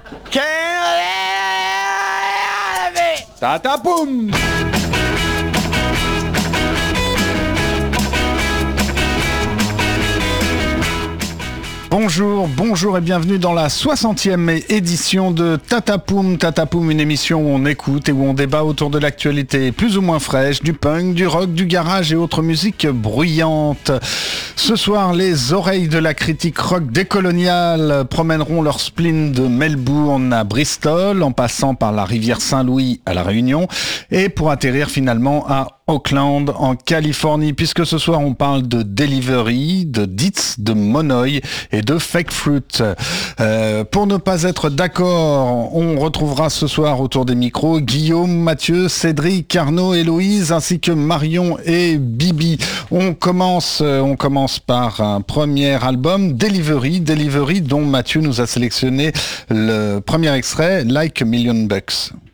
Tatapoum. Bonjour et bienvenue dans la 60e édition de Tatapoum. Tatapoum, une émission où on écoute et où on débat autour de l'actualité plus ou moins fraîche, du punk, du rock, du garage et autres musiques bruyantes. Ce soir, les oreilles de la critique rock décoloniale promèneront leur spleen de Melbourne à Bristol, en passant par la rivière Saint-Louis à La Réunion, et pour atterrir finalement à Oakland, en Californie, puisque ce soir on parle de Delivery, de Ditz, de Monoï et de Fake Fruit. Pour ne pas être d'accord, on retrouvera ce soir autour des micros Guillaume, Mathieu, Cédric, Arnaud, Héloïse, ainsi que Marion et Bibi. On commence par un premier album, Delivery, dont Mathieu nous a sélectionné le premier extrait, Like a Million Bucks.